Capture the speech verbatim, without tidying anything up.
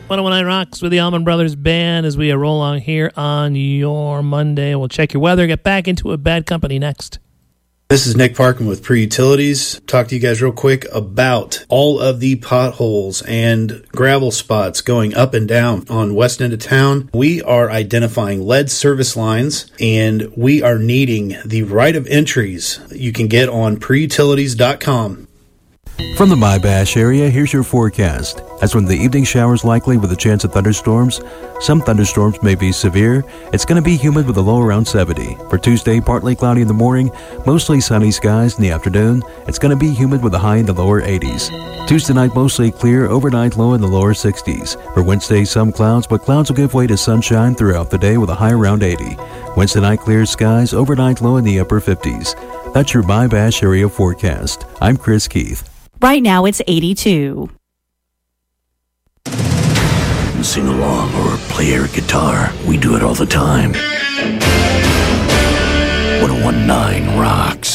one oh one point nine Rocks with the Allman Brothers Band as we roll along here on your Monday. We'll check your weather, get back into a bad company next. This is Nick Parkin with Pre-Utilities. Talk to you guys real quick about all of the potholes and gravel spots going up and down on west end of town. We are identifying lead service lines, and we are needing the right of entries you can get on pre utilities dot com. From the My-Bash area, here's your forecast. As from the evening showers likely with a chance of thunderstorms, some thunderstorms may be severe. It's going to be humid with a low around seventy. For Tuesday, partly cloudy in the morning, mostly sunny skies in the afternoon. It's going to be humid with a high in the lower eighties. Tuesday night, mostly clear, overnight low in the lower sixties. For Wednesday, some clouds, but clouds will give way to sunshine throughout the day with a high around eighty. Wednesday night, clear skies, overnight low in the upper fifties. That's your My-Bash area forecast. I'm Chris Keith. Right now it's eighty-two. Sing along or play air guitar. We do it all the time. one oh one point nine Rocks.